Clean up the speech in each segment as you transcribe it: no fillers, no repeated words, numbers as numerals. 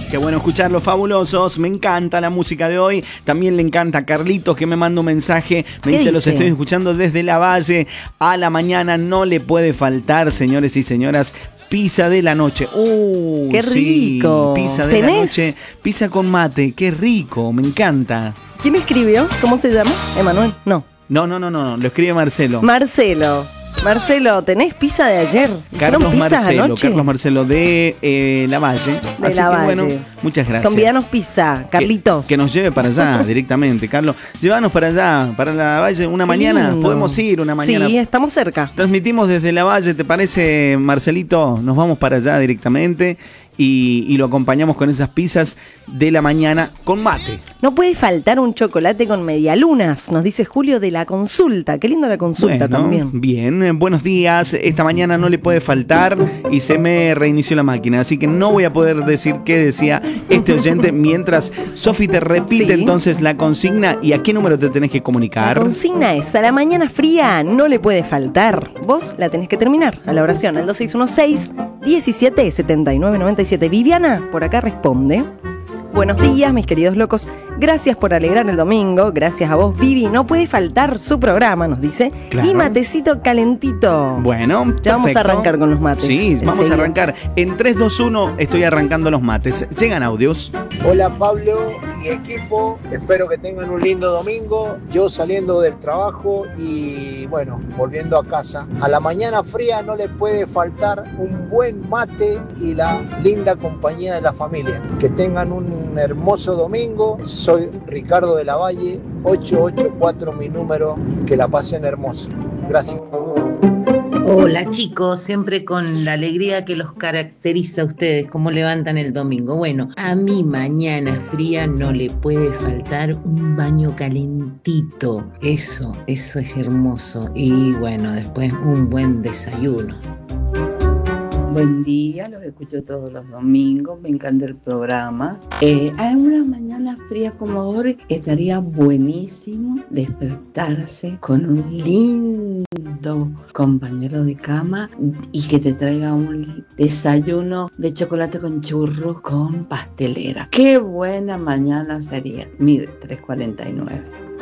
Qué bueno escucharlos, fabulosos. Me encanta la música de hoy. También le encanta a Carlitos, que me manda un mensaje. Me dice, los estoy escuchando desde Lavalle. A la mañana no le puede faltar, señores y señoras, pizza de la noche. ¡Qué rico! Sí, pizza de la noche. Pizza con mate. ¡Qué rico! Me encanta. ¿Quién escribió? ¿Cómo se llama? ¿Emanuel? No. No. Lo escribe Marcelo. Marcelo, ¿tenés pizza de ayer? Carlos Marcelo de Lavalle. Así que bueno, muchas gracias. Convídanos pizza, Carlitos. Que nos lleve para allá directamente, Carlos. Llévanos para allá, para Lavalle. Una mañana, podemos ir una mañana. Sí, estamos cerca. Transmitimos desde Lavalle, ¿te parece, Marcelito? Nos vamos para allá directamente. Y lo acompañamos con esas pizzas de la mañana con mate. No puede faltar un chocolate con medialunas, nos dice Julio de la Consulta. Qué lindo la Consulta también. Bien, buenos días. Esta mañana no le puede faltar y se me reinició la máquina, así que no voy a poder decir qué decía este oyente mientras Sofi te repite entonces la consigna. ¿Y a qué número te tenés que comunicar? La consigna es: a la mañana fría no le puede faltar. Vos la tenés que terminar a la oración al 2616-177997. Viviana por acá responde: buenos días, mis queridos locos. Gracias por alegrar el domingo. Gracias a vos, Vivi. No puede faltar su programa, nos dice. Claro. Y matecito calentito. Bueno, ya vamos a arrancar con los mates. Sí, vamos a arrancar. En 3, 2, 1 estoy arrancando los mates. Llegan audios. Hola, Pablo y equipo. Espero que tengan un lindo domingo. Yo saliendo del trabajo y bueno, volviendo a casa. A la mañana fría no le puede faltar un buen mate y la linda compañía de la familia. Que tengan un hermoso domingo. Soy Ricardo de la Valle, 884 mi número. Que la pasen hermoso. Gracias. Hola chicos, siempre con la alegría que los caracteriza a ustedes, cómo levantan el domingo. Bueno, a mi mañana fría no le puede faltar un baño calentito. Eso es hermoso. Y bueno, después un buen desayuno. Buen día, los escucho todos los domingos, me encanta el programa. A una mañana fría como ahora estaría buenísimo despertarse con un lindo compañero de cama y que te traiga un desayuno de chocolate con churros con pastelera. ¡Qué buena mañana sería! Mide 3:49.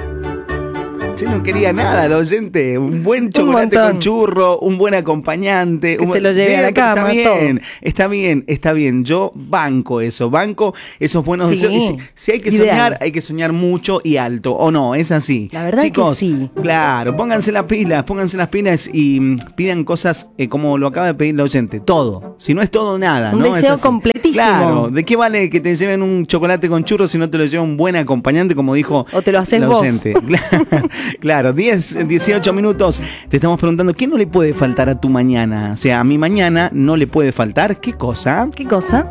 Yo no quería nada, el oyente. Un buen chocolate con churro, un buen acompañante. Que se lo lleve a la cama. Está bien. Yo banco esos buenos deseos. Si hay que soñar, hay que soñar mucho y alto. ¿O no? Es así. La verdad, chicos, es que sí. Claro, pónganse las pilas y pidan cosas como lo acaba de pedir el oyente. Todo. Si no es todo, nada. Un deseo completísimo. Claro. ¿De qué vale que te lleven un chocolate con churro si no te lo lleva un buen acompañante, como dijo o te lo haces el vos? Oyente? Claro, 18 minutos. Te estamos preguntando, ¿qué no le puede faltar a tu mañana? O sea, a mi mañana no le puede faltar. ¿Qué cosa? ¿Qué cosa?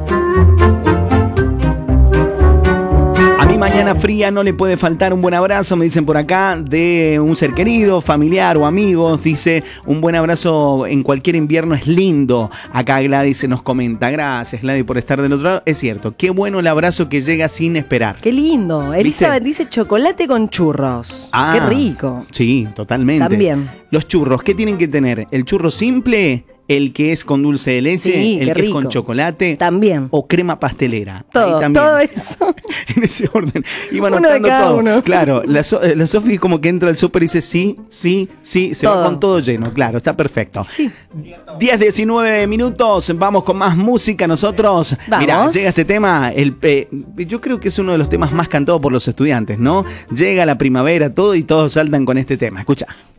A mi mañana fría no le puede faltar un buen abrazo, me dicen por acá, de un ser querido, familiar o amigos. Dice, un buen abrazo en cualquier invierno es lindo. Acá Gladys se nos comenta. Gracias, Gladys, por estar del otro lado. Es cierto, qué bueno el abrazo que llega sin esperar. Qué lindo. Elizabeth dice chocolate con churros. Qué rico. Sí, totalmente. También. Los churros, ¿qué tienen que tener? ¿El churro simple? ¿El que es con dulce de leche? ¿El que es con chocolate? También. ¿O crema pastelera? Todo eso. En ese orden. Iban uno anotando de cada todo. Uno. Claro, la Sofi como que entra al súper y dice sí, se va con todo lleno. Claro, está perfecto. Sí. 10-19 minutos, vamos con más música nosotros. Mirá, llega este tema, yo creo que es uno de los temas más cantados por los estudiantes, ¿no? Llega la primavera, todo y todos saltan con este tema. Escucha.